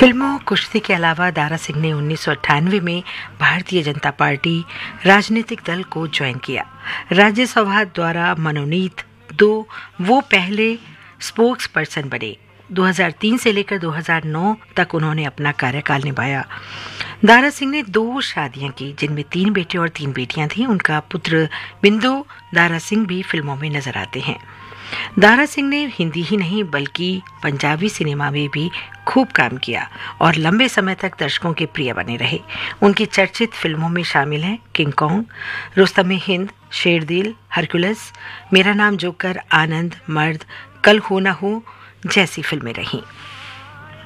फिल्मों कुश्ती के अलावा दारा सिंह ने 1998 में भारतीय जनता पार्टी राजनीतिक दल को ज्वाइन किया। राज्यसभा द्वारा मनोनीत वो पहले स्पोक्स पर्सन बने। 2003 से लेकर 2009 तक उन्होंने अपना कार्यकाल निभाया। दारा सिंह ने 2 शादियां की, जिनमें 3 बेटे और 3 बेटियां थीं। उनका पुत्र बिंदु दारा सिंह भी फिल्मों में नजर आते हैं। दारा सिंह ने हिंदी ही नहीं बल्कि पंजाबी सिनेमा में भी खूब काम किया और लंबे समय तक दर्शकों के प्रिय बने रहे। उनकी चर्चित फिल्मों में शामिल हैं किंग कॉन्ग, रुस्तम-ए-हिंद, शेरदिल, हरकुलस, मेरा नाम जोकर, आनंद, मर्द, कल हो ना हो जैसी फिल्में रहीं।